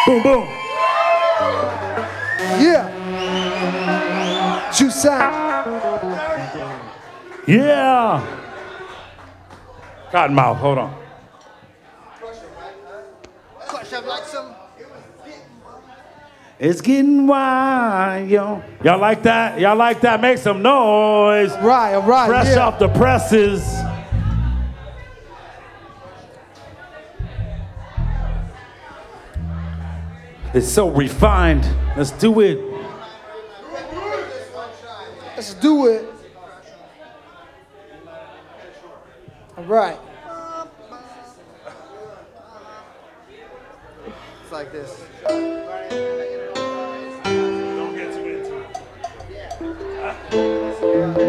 Boom, boom. Yeah. Juice sound. Yeah. Cottonmouth, hold on. It's getting wild, yo. Y'all like that? Y'all like that? Make some noise. All right, Fresh yeah. off the presses. It's so refined. Let's do it. Let's do it. All right. It's like this. Don't get too into it.